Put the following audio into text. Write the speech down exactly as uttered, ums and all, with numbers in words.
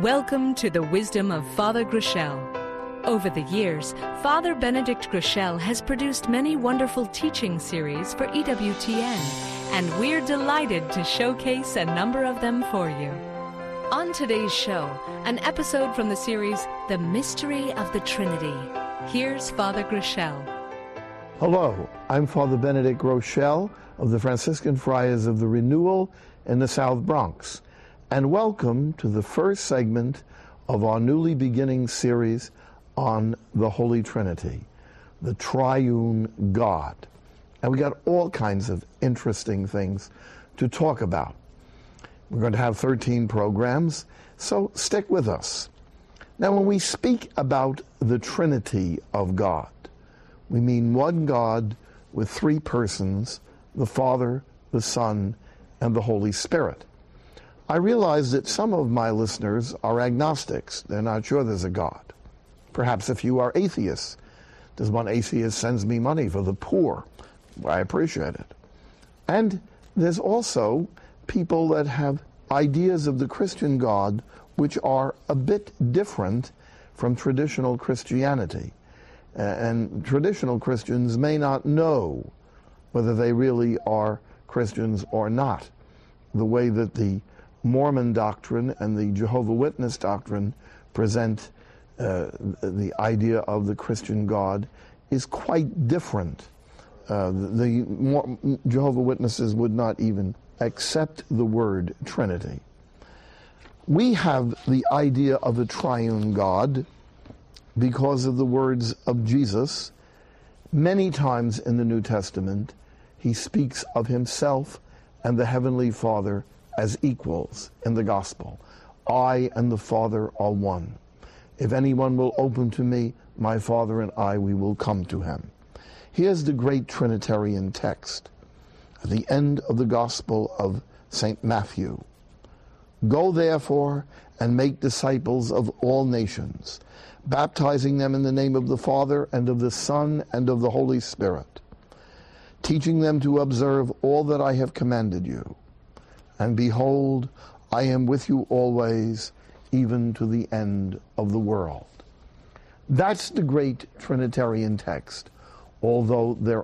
Welcome to the wisdom of Father Groeschel. Over the years, Father Benedict Groeschel has produced many wonderful teaching series for E W T N, and we're delighted to showcase a number of them for you. On today's show, an episode from the series, The Mystery of the Trinity. Here's Father Groeschel. Hello, I'm Father Benedict Groeschel of the Franciscan Friars of the Renewal in the South Bronx, and welcome to the first segment of our newly beginning series on the Holy Trinity, the Triune God. And we got all kinds of interesting things to talk about. We're going to have thirteen programs, so stick with us. Now, when we speak about the Trinity of God, we mean one God with three persons, the Father, the Son, and the Holy Spirit. I realize that some of my listeners are agnostics. They're not sure there's a God. Perhaps if you are atheists. There's one atheist sends me money for the poor. I appreciate it. And there's also people that have ideas of the Christian God which are a bit different from traditional Christianity. And traditional Christians may not know whether they really are Christians or not. The way that the Mormon doctrine and the Jehovah's Witness doctrine present uh, the idea of the Christian God is quite different. Uh, the the Jehovah's Witnesses would not even accept the word Trinity. We have the idea of a triune God because of the words of Jesus. Many times in the New Testament, he speaks of himself and the Heavenly Father as equals in the gospel. I and the Father are one. If anyone will open to me, my Father and I, we will come to him. Here's the great Trinitarian text at the end of the Gospel of Saint Matthew. Go therefore and make disciples of all nations, baptizing them in the name of the Father and of the Son and of the Holy Spirit, teaching them to observe all that I have commanded you. And behold, I am with you always, even to the end of the world. That's the great Trinitarian text, although there